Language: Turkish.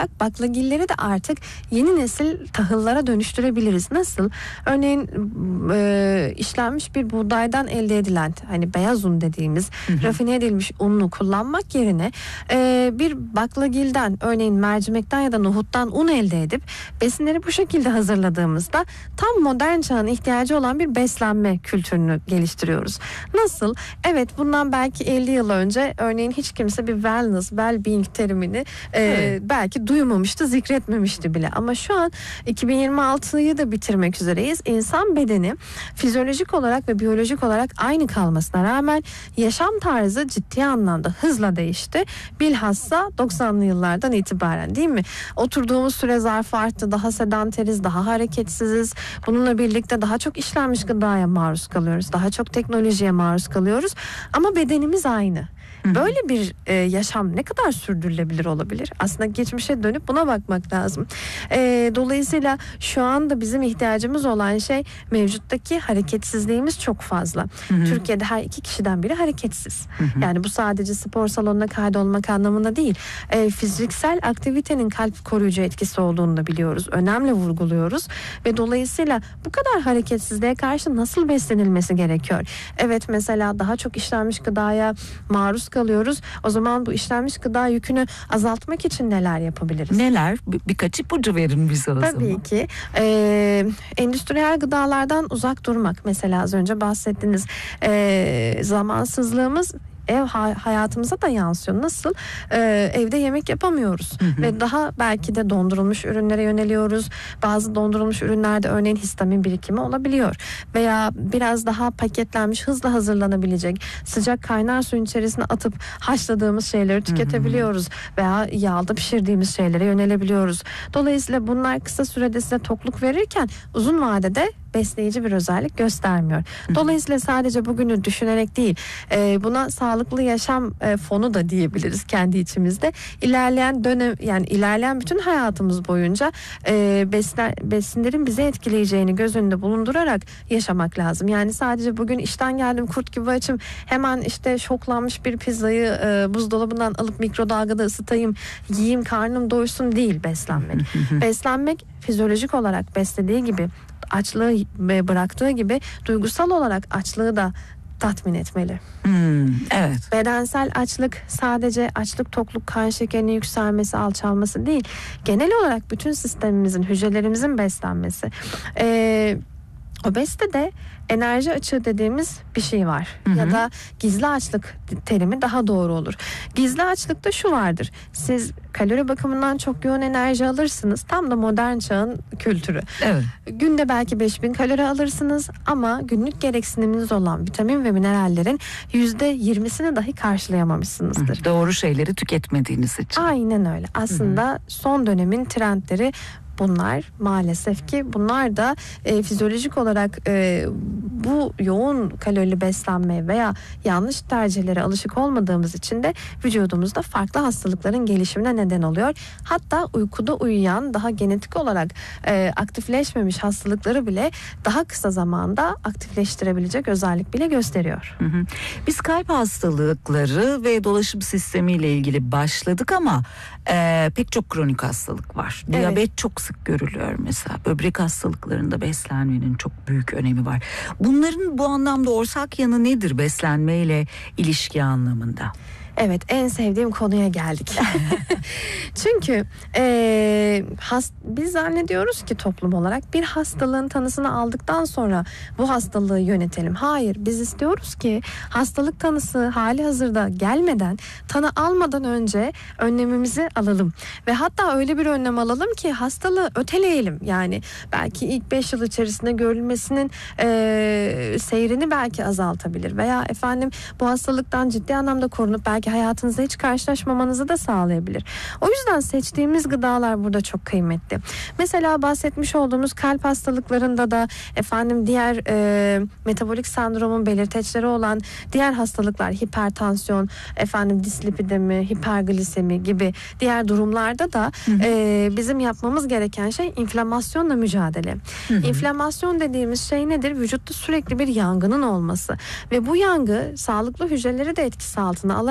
olarak baklagilleri de artık yeni nesil tahıllara dönüştürebiliriz. Nasıl? Örneğin işlenmiş bir buğdaydan elde edilen hani beyaz un dediğimiz rafine edilmiş unlu kullanmak yerine bir baklagilden, örneğin mercimekten ya da nohuttan un elde edip besinleri bu şekilde hazırladığımızda tam modern çağın ihtiyacı olan bir beslenme kültürünü geliştiriyoruz. Nasıl? Evet, bundan belki 50 yıl önce örneğin hiç kimse bir wellness, well-being terimini belki duymamıştı, zikretmemişti bile. Ama şu an 2026'yı da bitirmek üzereyiz. İnsan bedeni fizyolojik olarak ve biyolojik olarak aynı kalmasına rağmen yaşam tarzı ciddi anlamda hızla değişti. Bilhassa 90'lı yıllardan itibaren, değil mi? Oturduğumuz süre zarfı arttı. Daha sedanteriz, daha hareketsiziz. Bununla birlikte daha çok işlenmiş gıdaya maruz kalıyoruz. Daha çok teknolojiye maruz kalıyoruz. Ama bedenimiz aynı. Böyle bir yaşam ne kadar sürdürülebilir olabilir? Aslında geçmişe dönüp buna bakmak lazım. Dolayısıyla şu anda bizim ihtiyacımız olan şey, mevcuttaki hareketsizliğimiz çok fazla. Türkiye'de her 2 kişiden biri hareketsiz. Yani bu sadece spor salonuna kaydolmak anlamında değil. Fiziksel aktivitenin kalp koruyucu etkisi olduğunu da biliyoruz. Önemli vurguluyoruz. Ve dolayısıyla bu kadar hareketsizliğe karşı nasıl beslenilmesi gerekiyor? Evet, mesela daha çok işlenmiş gıdaya maruz kalıyoruz. O zaman bu işlenmiş gıda yükünü azaltmak için neler yapabiliriz? Neler? Birkaç ipucu verin bize o zaman. Tabii ki. Endüstriyel gıdalardan uzak durmak. Mesela az önce bahsettiğiniz zamansızlığımız ev hayatımıza da yansıyor. Nasıl? Evde yemek yapamıyoruz. Ve daha belki de dondurulmuş ürünlere yöneliyoruz. Bazı dondurulmuş ürünlerde örneğin histamin birikimi olabiliyor. Veya biraz daha paketlenmiş, hızlı hazırlanabilecek, sıcak kaynar suyun içerisine atıp haşladığımız şeyleri tüketebiliyoruz. Veya yağda pişirdiğimiz şeylere yönelebiliyoruz. Dolayısıyla bunlar kısa sürede size tokluk verirken uzun vadede besleyici bir özellik göstermiyor. Dolayısıyla sadece bugünü düşünerek değil, buna sağlıklı yaşam fonu da diyebiliriz kendi içimizde. İlerleyen dönem, yani ilerleyen bütün hayatımız boyunca besinlerin bize etkileyeceğini göz önünde bulundurarak yaşamak lazım. Yani sadece bugün işten geldim, kurt gibi açım, hemen işte şoklanmış bir pizzayı buzdolabından alıp mikrodalgada ısıtayım, yiyeyim, karnım doysun değil beslenmek. Beslenmek fizyolojik olarak beslediği gibi, açlığı bıraktığı gibi duygusal olarak açlığı da tatmin etmeli. Evet. Bedensel açlık sadece açlık, tokluk, kan şekerinin yükselmesi, alçalması değil. Genel olarak bütün sistemimizin, hücrelerimizin beslenmesi. Obezite de enerji açığı dediğimiz bir şey var. Ya da gizli açlık terimi daha doğru olur. Gizli açlıkta şu vardır: siz kalori bakımından çok yoğun enerji alırsınız. Tam da modern çağın kültürü. Evet. Günde belki 5000 kalori alırsınız ama günlük gereksiniminiz olan vitamin ve minerallerin %20'sini dahi karşılayamamışsınızdır. Doğru şeyleri tüketmediğiniz için. Aynen öyle. Aslında son dönemin trendleri bunlar, maalesef ki bunlar da fizyolojik olarak bu yoğun kalorili beslenmeye veya yanlış tercihlere alışık olmadığımız için de vücudumuzda farklı hastalıkların gelişimine neden oluyor. Hatta uykuda uyuyan, daha genetik olarak aktifleşmemiş hastalıkları bile daha kısa zamanda aktifleştirebilecek özellik bile gösteriyor. Biz kalp hastalıkları ve dolaşım sistemiyle ilgili başladık ama pek çok kronik hastalık var. Evet. Diyabet çok sık görülüyor mesela. Böbrek hastalıklarında beslenmenin çok büyük önemi var. Bunların bu anlamda ortak yanı nedir beslenmeyle ilişki anlamında? Evet, en sevdiğim konuya geldik. Çünkü biz zannediyoruz ki toplum olarak bir hastalığın tanısını aldıktan sonra bu hastalığı yönetelim. Hayır, biz istiyoruz ki hastalık tanısı hali hazırda gelmeden, tanı almadan önce önlemimizi alalım. Ve hatta öyle bir önlem alalım ki hastalığı öteleyelim. Yani belki ilk 5 yıl içerisinde görülmesinin seyrini belki azaltabilir. Veya efendim bu hastalıktan ciddi anlamda korunup belki hayatınızda hiç karşılaşmamanızı da sağlayabilir. O yüzden seçtiğimiz gıdalar burada çok kıymetli. Mesela bahsetmiş olduğumuz kalp hastalıklarında da efendim diğer metabolik sendromun belirteçleri olan diğer hastalıklar, hipertansiyon, efendim dislipidemi, hiperglisemi gibi diğer durumlarda da bizim yapmamız gereken şey inflamasyonla mücadele. İnflamasyon dediğimiz şey nedir? Vücutta sürekli bir yangının olması ve bu yangı sağlıklı hücreleri de etkisi altına alarak